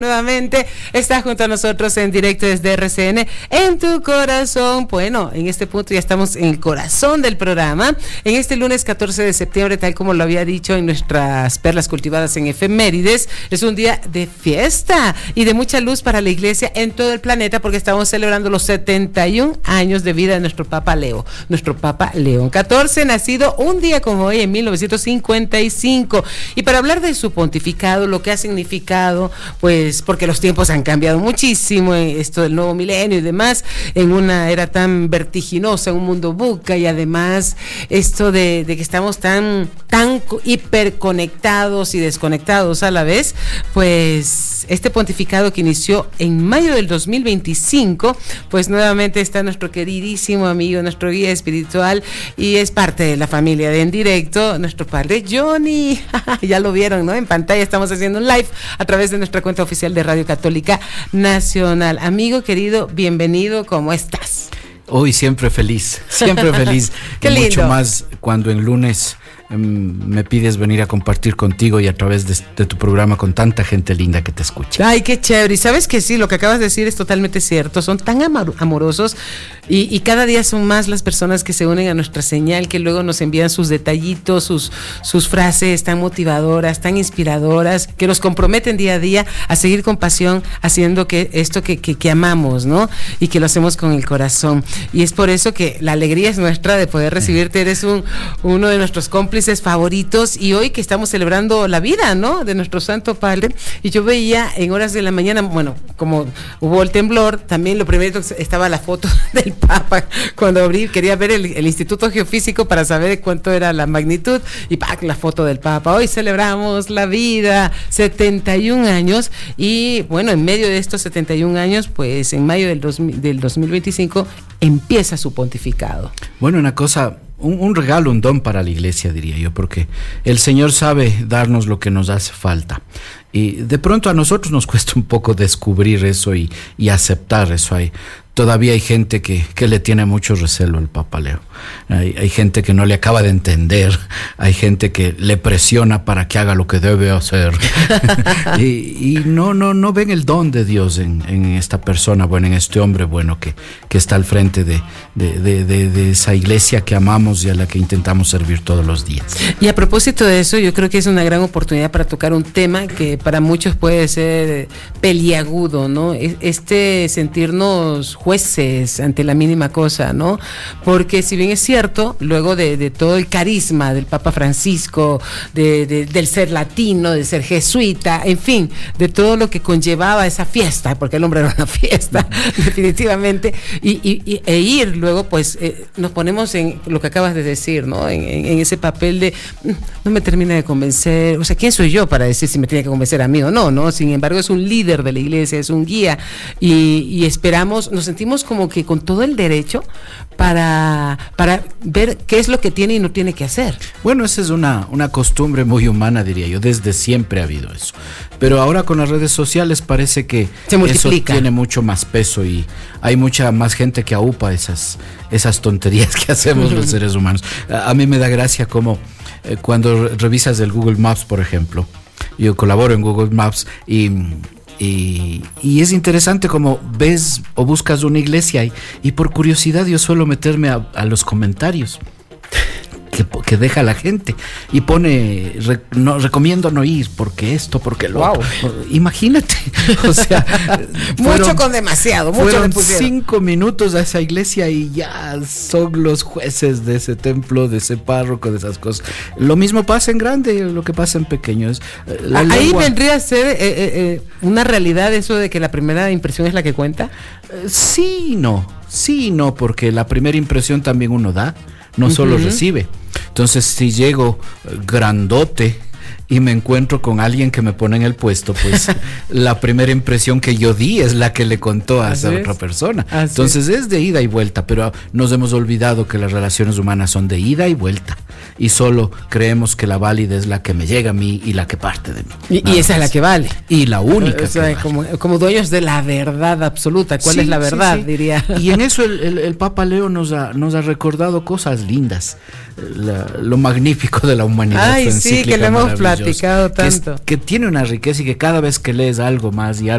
Nuevamente está junto a nosotros en directo desde RCN, en tu corazón. Bueno, en este punto ya estamos en el corazón del programa. En este lunes 14 de septiembre, tal como lo había dicho en nuestras perlas cultivadas en efemérides, es un día de fiesta y de mucha luz para la iglesia en todo el planeta, porque estamos celebrando los 71 años de vida de nuestro Papa Leo, nuestro Papa León XIV, nacido un día como hoy en 1955. Y para hablar de su pontificado, lo que ha significado, pues porque los tiempos han cambiado muchísimo, esto del nuevo milenio y demás, en una era tan vertiginosa, un mundo buca, y además esto de que estamos tan hiperconectados y desconectados a la vez, pues este pontificado que inició en mayo del 2025, pues nuevamente está nuestro queridísimo amigo, nuestro guía espiritual, y es parte de la familia de En Directo, nuestro padre Johnny. Ya lo vieron, ¿no? En pantalla estamos haciendo un live a través de nuestra cuenta oficial de Radio Católica Nacional. Amigo querido, bienvenido, ¿cómo estás? Hoy siempre feliz. Qué lindo. Mucho más cuando en lunes me pides venir a compartir contigo y a través de tu programa con tanta gente linda que te escucha. Ay, qué chévere. Y sabes que sí, lo que acabas de decir es totalmente cierto. Son tan amorosos y cada día son más las personas que se unen a nuestra señal, que luego nos envían sus detallitos, sus frases tan motivadoras, tan inspiradoras, que nos comprometen día a día a seguir con pasión haciendo que esto que amamos, ¿no? Y que lo hacemos con el corazón. Y es por eso que la alegría es nuestra de poder recibirte. Eres uno de nuestros cómplices favoritos, y hoy que estamos celebrando la vida, ¿no?, de nuestro Santo Padre. Y yo veía en horas de la mañana, bueno, como hubo el temblor, también lo primero estaba la foto del Papa. Cuando abrí, quería ver el Instituto Geofísico para saber cuánto era la magnitud, y ¡pac!, la foto del Papa. Hoy celebramos la vida, 71 años, y bueno, en medio de estos 71 años, pues en mayo del 2025 empieza su pontificado. Bueno, una cosa, un regalo, un don para la iglesia, diría yo, porque el Señor sabe darnos lo que nos hace falta. Y de pronto a nosotros nos cuesta un poco descubrir eso y aceptar eso. Todavía hay gente que le tiene mucho recelo al Papa Leo. Hay gente que no le acaba de entender. Hay gente que le presiona para que haga lo que debe hacer. y no ven el don de Dios en esta persona, bueno, en este hombre bueno que está al frente de esa iglesia que amamos y a la que intentamos servir todos los días. Y a propósito de eso, yo creo que es una gran oportunidad para tocar un tema que para muchos puede ser peliagudo, ¿no? Sentirnos jueces ante la mínima cosa, ¿no? Porque si bien es cierto, luego de todo el carisma del Papa Francisco, del ser latino, de ser jesuita, en fin, de todo lo que conllevaba esa fiesta, porque el hombre era una fiesta, definitivamente, e ir luego, pues, nos ponemos en lo que acabas de decir, ¿no? En ese papel de, no me termina de convencer, o sea, ¿quién soy yo para decir si me tiene que convencer a mí o no, ¿no? Sin embargo, es un líder de la iglesia, es un guía, y esperamos, nos sentimos como que con todo el derecho para ver qué es lo que tiene y no tiene que hacer. Bueno, esa es una costumbre muy humana, diría yo. Desde siempre ha habido eso. Pero ahora con las redes sociales parece que eso tiene mucho más peso y hay mucha más gente que aupa esas tonterías que hacemos los seres humanos. A mí me da gracia como cuando revisas el Google Maps, por ejemplo. Yo colaboro en Google Maps y es interesante como ves o buscas una iglesia y por curiosidad yo suelo meterme a los comentarios que deja la gente y pone recomiendo no ir porque esto, porque lo otro. Imagínate, o sea, mucho con demasiado, mucho fueron 5 minutos a esa iglesia y ya son los jueces de ese templo, de ese párroco, de esas cosas. Lo mismo pasa en grande, lo que pasa en pequeño. Ahí vendría a ser una realidad eso de que la primera impresión es la que cuenta. Sí, no, porque la primera impresión también uno da, no solo recibe. Entonces, si llego grandote y me encuentro con alguien que me pone en el puesto, pues la primera impresión que yo di es la que le contó a esa otra persona. Entonces es de ida y vuelta, pero nos hemos olvidado que las relaciones humanas son de ida y vuelta. y solo creemos que la válida es la que me llega a mí y la que parte de mí. Y esa es la que vale. Y la única. O sea, como dueños de la verdad absoluta. ¿Cuál es la verdad? Sí. Diría. Y en eso el Papa Leo nos ha recordado cosas lindas. Lo magnífico de la humanidad. Ay, sí, que le hemos platicado tanto. Que tiene una riqueza y que cada vez que lees algo más y